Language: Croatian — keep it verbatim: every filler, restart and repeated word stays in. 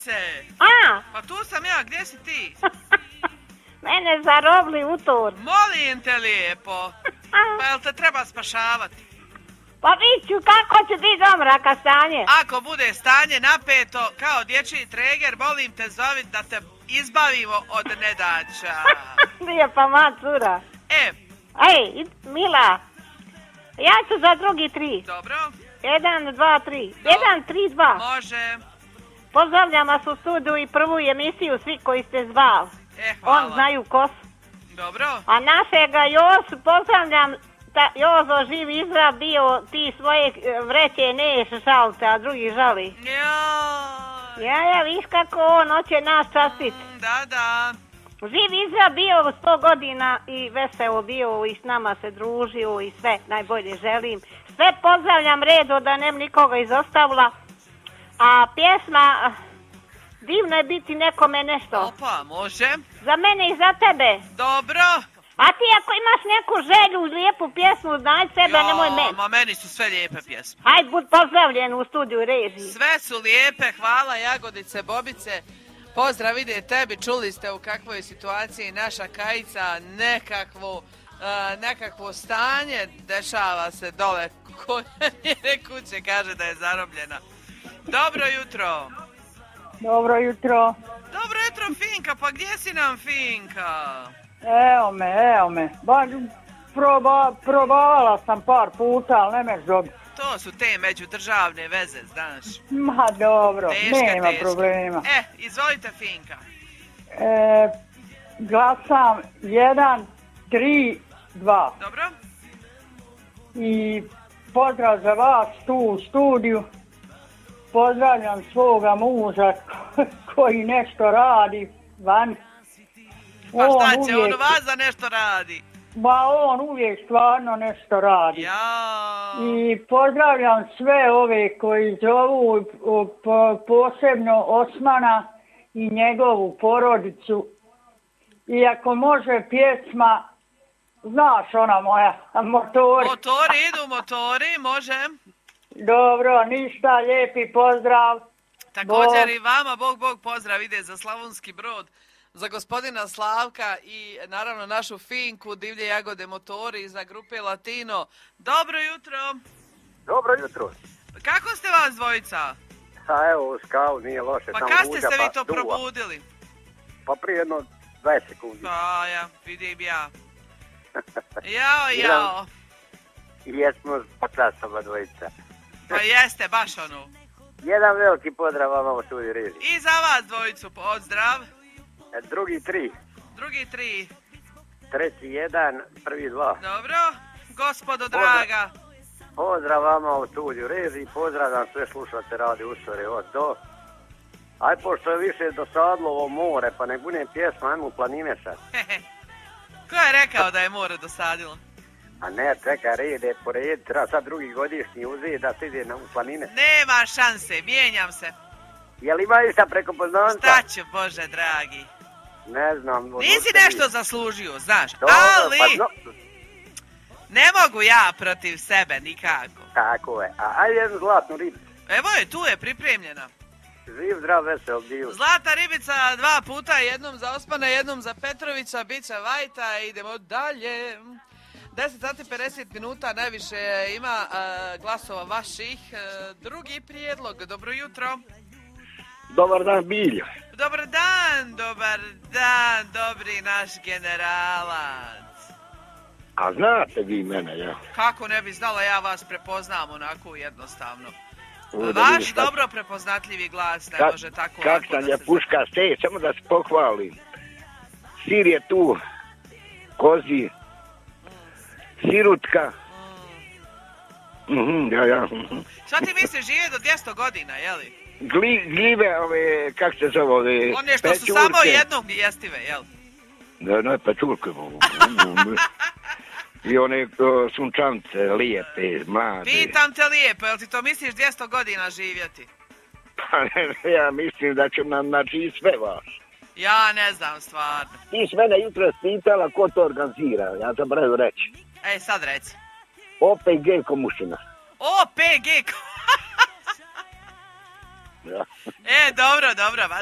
A? Pa tu sam ja, gdje si ti? Mene zarobili u tor. Molim te lijepo. Pa jel te treba spašavati? Pa viću, kako će biti domraka stanje? Ako bude stanje napeto, kao dječji treger, molim te zovit da te izbavimo od nedaća. Lijepa ma cura. E. Ej, Mila, ja ću za drugi tri. Dobro. Jedan, dva, tri. No. Jedan, tri, dva. Može. Pozdravljam vas u studiju i prvu emisiju svi koji ste zvali. E, hvala. On znaju ko su. Dobro. A našega Josu pozdravljam. Ta, Jozo, živ izra bio, ti svoje vreće neš žalite, a drugi žali. Ja, ja, ja, viš kako on hoće nas častit. Mm, da, da. Živ izra bio sto godina i veselo bio i s nama se družio i sve najbolje želim. Sve pozdravljam redo da nem nikoga izostavila. A pjesma, divno je biti nekome nešto. Opa, može. Za mene i za tebe. Dobro. A ti ako imaš neku želju, lijepu pjesmu, znaj sebe, jo, nemoj meni. Ma meni su sve lijepe pjesme. Hajde, bud pozdravljen u studiju režiji. Sve su lijepe, hvala Jagodice, Bobice. Pozdrav ide tebi, čuli ste u kakvoj situaciji naša Kajica, nekakvo, uh, nekakvo stanje dešava se dole kod njene kuće, kaže da je zarobljena. Dobro jutro. Dobro jutro. Dobro jutro, Finka, pa gdje si nam, Finka? Evo me, evo me. Ba, proba, probavala sam par puta, ali ne meš dobiti. To su te međudržavne veze, znaš. Ma dobro, teška, nema teška. problema. E, izvolite, Finka. E, glasam jedan, tri, dva. Dobro. I pozdrav za vas tu u studiju. Pozdravljam svoga muža koji nešto radi van. Pa šta će, uvijek, on vas za nešto radi? Ba on uvijek stvarno nešto radi. Ja. I pozdravljam sve ove koji zovu, po, posebno Osmana i njegovu porodicu. I ako može pjesma, znaš ona moja, motori. Motori idu, motori, može. Dobro, ništa, lijepi pozdrav. Također Bog. I vama, Bog, Bog, pozdrav ide za Slavonski Brod, za gospodina Slavka i naravno našu Finku, Divlje Jagode Motori, za grupe Latino. Dobro jutro. Dobro jutro. Kako ste vas dvojica? A evo, u skavu, nije loše. Pa tamo kad ste guđa, se pa vi to duva. probudili? Pa prije jedno dvadeset sekundi. Pa ja, vidim ja. Jao, jao. I jesmo počasova dvojica. Pa jeste, baš ono. Jedan veliki pozdrav vama u studiju reži. I za vas dvojicu pozdrav. E, drugi tri. Drugi tri. Treći jedan, prvi dva. Dobro, gospodo draga. Pozdrav vama u studiju reži, pozdravljam sve slušate radi Ustore od do. Aj, pošto je više dosadlo ovo more, pa ne budem pjesma, ajmo u planine sad. Ko je rekao da je more dosadilo? A ne, čeka, red je pored, treba sad drugi godišnji uzeti da se ide na u planine. Nema šanse, mijenjam se. Je li ima išta preko poznanca? Šta ću, Bože dragi? Ne znam. Nisi nešto zaslužio, znaš, dobro, ali pa no... ne mogu ja protiv sebe nikako. Tako je, a ajde jednu zlatnu ribicu. Evo je, tu je pripremljena. Živ, zdrav, vesel, dio. Zlata ribica dva puta, jednom za Osmana, jednom za Petrovića, bit će vajta, idemo dalje. deset sati pedeset minuta, najviše ima uh, glasova vaših. Uh, drugi prijedlog, dobro jutro. Dobar dan, Biljo. Dobar dan, dobar dan, dobri naš generalac. A znate vi mene, ja? Kako ne bi znala, ja vas prepoznam onako jednostavno. Uda, Vaš vidiš, dobro prepoznatljivi glas ne kak, može tako kak lako sam da je se... puška ste, samo da se pohvalim. Sir je tu, kozi, sirutka. Mm. Mm-hmm, ja, ja. Mm-hmm. Šta ti misliš, žive do dvjesto godina, jeli? Gli, gljive, ove, kak se zove, ove... One što pečurke. su samo jednog jestive, jel? Da, ne, pečurke. I one o, sunčance, lijepe, mlade. Pitam te lijepo, jel ti to misliš dvjesto godina živjeti? Pa ne, ja mislim da ću nam naći sve vas. Ja ne znam, stvarno. Ti s mene jutro pitala ko to organizira, ja sam braju reći. Ej, sad reci. O P G Komušina. O P G Ja. E, dobro, dobro.